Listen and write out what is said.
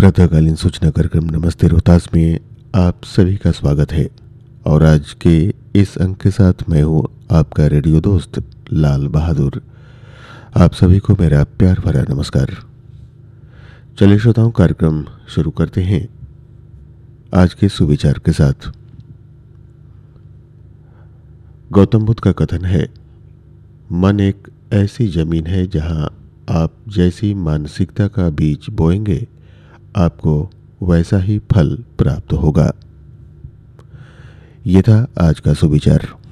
प्रातःकालीन सूचना कार्यक्रम नमस्ते रोहतास में आप सभी का स्वागत है। और आज के इस अंक के साथ मैं हूँ आपका रेडियो दोस्त लाल बहादुर। आप सभी को मेरा प्यार भरा नमस्कार। चलिए श्रोताओं, कार्यक्रम शुरू करते हैं आज के सुविचार के साथ। गौतम बुद्ध का कथन है, मन एक ऐसी जमीन है जहां आप जैसी मानसिकता का बीज बोएंगे आपको वैसा ही फल प्राप्त होगा। यह था आज का सुविचार।